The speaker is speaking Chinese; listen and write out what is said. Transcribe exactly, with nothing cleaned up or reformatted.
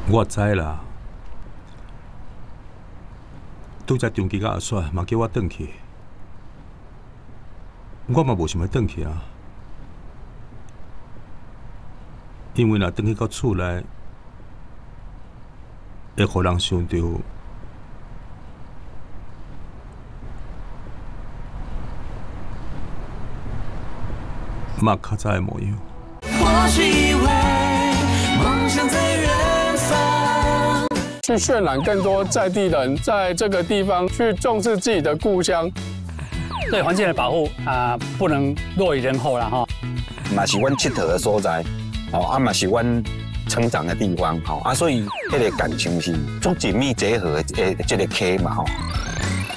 我知啦，拄则中基甲阿煞嘛叫我转去，我嘛无想要转去啊，因为若转去到厝内，会互人想到马卡扎的模样。 或许以为梦想在远方， 去渲染更多在地人在这个地方去重视自己的故乡， 对环境的保护啊、呃，不能落于人后了哈。 嘛是阮佚佗的所在，哦啊嘛是阮成长的地方，吼啊，所以迄个感情是足紧密结合的，这个 K 嘛吼。